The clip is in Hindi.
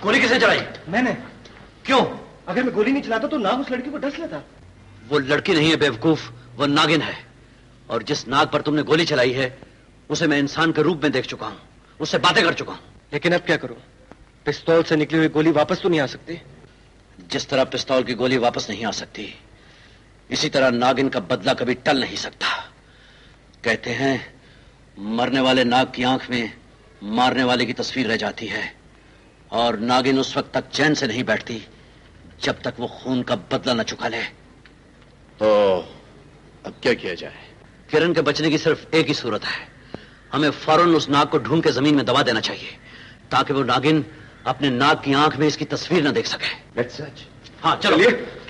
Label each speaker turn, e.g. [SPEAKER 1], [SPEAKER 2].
[SPEAKER 1] गोली किसने चलाई?
[SPEAKER 2] मैंने।
[SPEAKER 1] क्यों?
[SPEAKER 2] अगर मैं गोली नहीं चलाता तो नाग उस लड़की को डस लेता।
[SPEAKER 1] वो लड़की नहीं है बेवकूफ, वो नागिन है। और जिस नाग पर तुमने गोली चलाई है उसे मैं इंसान के रूप में देख चुका हूं, उससे बातें कर चुका हूं।
[SPEAKER 2] लेकिन अब क्या करूं? पिस्तौल से निकली हुई गोली वापस तो नहीं आ सकती।
[SPEAKER 1] जिस तरह पिस्तौल की गोली वापस नहीं आ सकती, इसी तरह नागिन का बदला कभी टल नहीं सकता। कहते हैं मरने वाले नाग की आंख में मारने वाले की तस्वीर रह जाती है, और नागिन उस वक्त तक चैन से नहीं बैठती जब तक वो खून का बदला न चुका ले।
[SPEAKER 3] तो अब क्या किया जाए?
[SPEAKER 1] किरण के बचने की सिर्फ एक ही सूरत है। हमें फौरन उस नाग को ढूंढ के जमीन में दबा देना चाहिए ताकि वो नागिन अपने नाग की आंख में इसकी तस्वीर न देख सके।
[SPEAKER 3] That's such.
[SPEAKER 1] हाँ चलो।